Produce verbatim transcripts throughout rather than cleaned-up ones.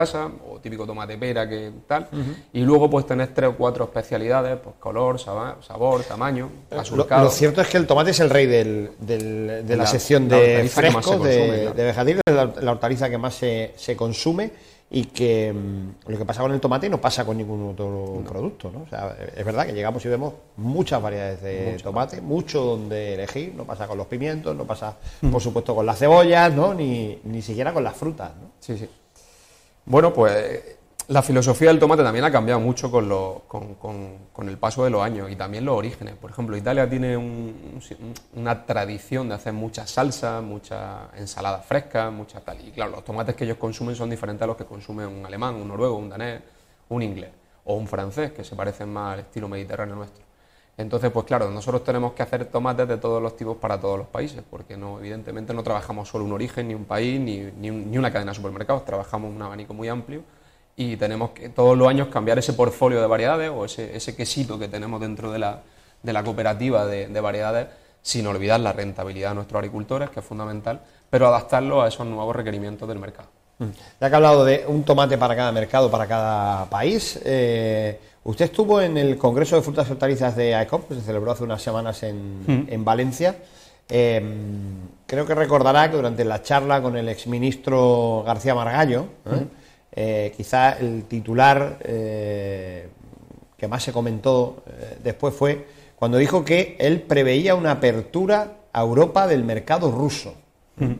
casa, o típico tomate pera que tal, uh-huh. y luego pues tenés tres o cuatro especialidades, pues color, sabor, sabor tamaño, asurcado. Lo, lo cierto es que el tomate es el rey del, del, de la, la sección de frescos, de, claro. de vegetales, la, la hortaliza que más se, se consume, y que mmm, lo que pasa con el tomate no pasa con ningún otro no. producto, ¿no? O sea, es verdad que llegamos y vemos muchas variedades de mucho tomate, tomate, mucho donde elegir, no pasa con los pimientos, no pasa, uh-huh. por supuesto, con las cebollas, ¿no? Ni, ni siquiera con las frutas, ¿no? Sí, sí. Bueno, pues la filosofía del tomate también ha cambiado mucho con, lo, con, con, con el paso de los años y también los orígenes. Por ejemplo, Italia tiene un, una tradición de hacer muchas salsas, muchas ensaladas frescas, muchas tal. Y claro, los tomates que ellos consumen son diferentes a los que consume un alemán, un noruego, un danés, un inglés o un francés, que se parecen más al estilo mediterráneo nuestro. Entonces, pues claro, nosotros tenemos que hacer tomates de todos los tipos para todos los países, porque no, evidentemente no trabajamos solo un origen, ni un país, ni, ni, un, ni una cadena de supermercados, trabajamos un abanico muy amplio y tenemos que todos los años cambiar ese portfolio de variedades o ese, ese quesito que tenemos dentro de la, de la cooperativa de, de variedades, sin olvidar la rentabilidad de nuestros agricultores, que es fundamental, pero adaptarlo a esos nuevos requerimientos del mercado. Ya que ha hablado de un tomate para cada mercado, para cada país, eh, usted estuvo en el Congreso de Frutas y Hortalizas de AECOM, que se celebró hace unas semanas en, mm. en Valencia. Eh, creo que recordará que durante la charla con el exministro García Margallo, ¿eh? Mm. eh, quizá el titular eh, que más se comentó eh, después fue cuando dijo que él preveía una apertura a Europa del mercado ruso. Mm.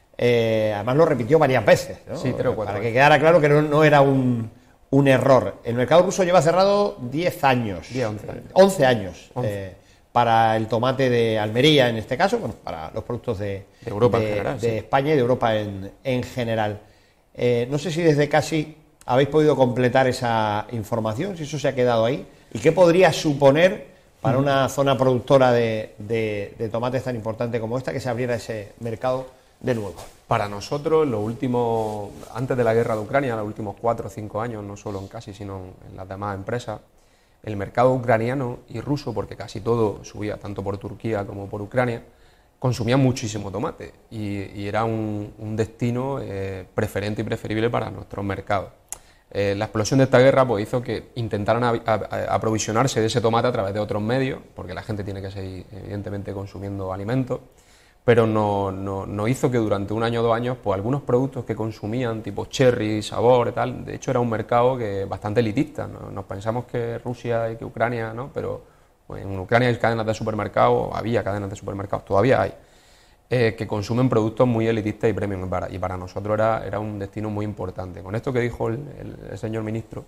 Eh, además lo repitió varias veces, ¿no? Sí, tres o cuatro para que quedara claro que no, no era un, un error. El mercado ruso lleva cerrado diez años, diez, once años, once años eh, para el tomate de Almería en este caso, bueno, para los productos de, de Europa de, en general, de sí. España y de Europa en, en general. Eh, no sé si desde casi habéis podido completar esa información, si eso se ha quedado ahí, y qué podría suponer para una zona productora de, de, de tomates tan importante como esta que se abriera ese mercado de nuevo. Para nosotros, los últimos, antes de la guerra de Ucrania, los últimos cuatro o cinco años, no solo en Casi, sino en las demás empresas, el mercado ucraniano y ruso, porque casi todo subía tanto por Turquía como por Ucrania, consumía muchísimo tomate y, y era un, un destino eh, preferente y preferible para nuestros mercados. Eh, la explosión de esta guerra pues, hizo que intentaran a, a, a aprovisionarse de ese tomate a través de otros medios, porque la gente tiene que seguir, evidentemente, consumiendo alimentos, pero no, no, no hizo que durante un año o dos años, pues algunos productos que consumían, tipo cherry, sabor y tal, de hecho era un mercado que bastante elitista, ¿no? Nos pensamos que Rusia y que Ucrania, ¿no? Pero pues, en Ucrania hay cadenas de supermercados, había cadenas de supermercados, todavía hay, eh, que consumen productos muy elitistas y premium, y para, y para nosotros era, era un destino muy importante. Con esto que dijo el, el, el señor ministro,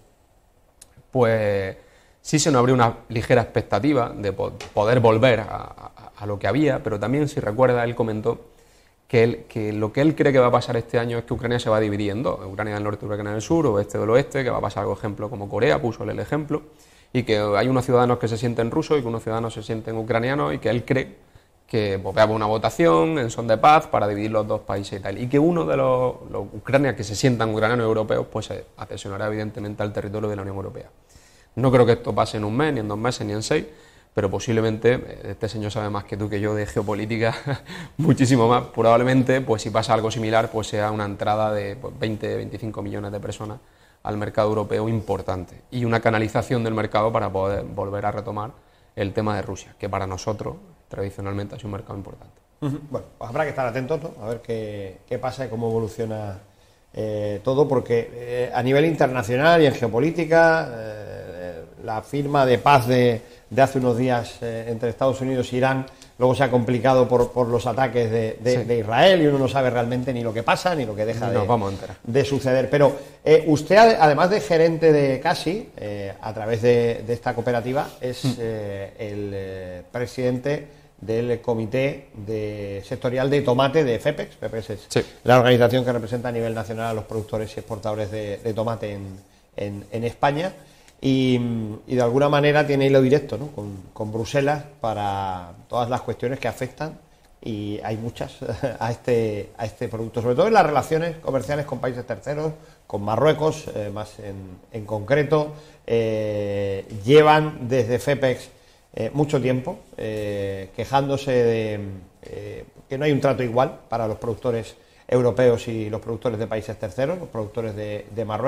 pues sí se nos abrió una ligera expectativa de poder volver a, a, a lo que había, pero también, si recuerda, él comentó que, él, que lo que él cree que va a pasar este año es que Ucrania se va a dividir en dos, Ucrania del norte y Ucrania del sur, oeste del oeste, que va a pasar algo ejemplo como Corea, puso el ejemplo, y que hay unos ciudadanos que se sienten rusos y que unos ciudadanos se sienten ucranianos, y que él cree que pues, va a haber una votación en son de paz para dividir los dos países y tal, y que uno de los, los ucranianos que se sientan ucranianos europeos pues se adhesionará evidentemente al territorio de la Unión Europea. No creo que esto pase en un mes, ni en dos meses, ni en seis, pero posiblemente, este señor sabe más que tú que yo de geopolítica, muchísimo más, probablemente, pues si pasa algo similar, pues sea una entrada de pues, veinte, veinticinco millones de personas al mercado europeo importante, y una canalización del mercado para poder volver a retomar el tema de Rusia, que para nosotros, tradicionalmente, ha sido un mercado importante. Uh-huh. Bueno, pues habrá que estar atentos, ¿no? A ver qué, qué pasa y cómo evoluciona eh, todo, porque eh, a nivel internacional y en geopolítica, eh, la firma de paz de, de hace unos días eh, entre Estados Unidos e Irán luego se ha complicado por, por los ataques de, de, sí. de Israel, y uno no sabe realmente ni lo que pasa ni lo que deja de, vamos a de suceder. Pero eh, usted, además de gerente de Casi, eh, a través de, de esta cooperativa, es eh, el eh, presidente del comité de sectorial de tomate de FEPEX. FEPEX es sí. la organización que representa a nivel nacional a los productores y exportadores de, de tomate en, en, en España. Y, y de alguna manera tiene hilo directo, ¿no? con, con Bruselas para todas las cuestiones que afectan, y hay muchas, a este, a este producto, sobre todo en las relaciones comerciales con países terceros, con Marruecos eh, más en, en concreto. Eh, llevan desde FEPEX eh, mucho tiempo eh, quejándose de eh, que no hay un trato igual para los productores europeos y los productores de países terceros, los productores de, de Marruecos.